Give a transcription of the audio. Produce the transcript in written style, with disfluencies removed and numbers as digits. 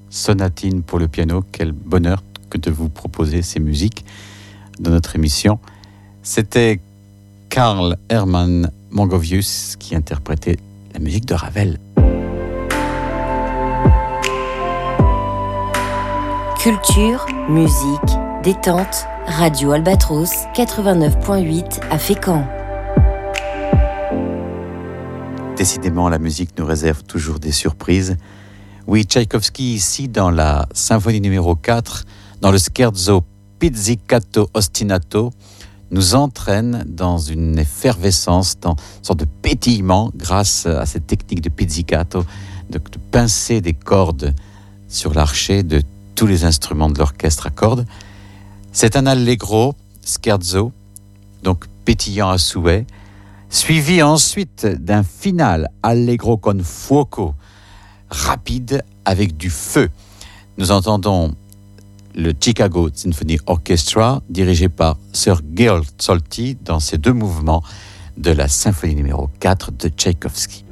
sonatine pour le piano. Quel bonheur que de vous proposer ces musiques dans notre émission. C'était Karl Hermann Mangovius qui interprétait la musique de Ravel. Culture, musique, détente, Radio Albatros 89.8 à Fécamp. Décidément, la musique nous réserve toujours des surprises. Oui, Tchaïkovski, ici, dans la symphonie numéro 4, dans le scherzo Pizzicato Ostinato, nous entraîne dans une effervescence, dans une sorte de pétillement, grâce à cette technique de pizzicato, de pincer des cordes sur l'archet de tous les instruments de l'orchestre à cordes. C'est un allegro, scherzo, donc pétillant à souhait, suivi ensuite d'un final allegro con fuoco, rapide avec du feu. Nous entendons le Chicago Symphony Orchestra, dirigé par Sir Guilford Solti, dans ces deux mouvements de la symphonie numéro 4 de Tchaïkovski.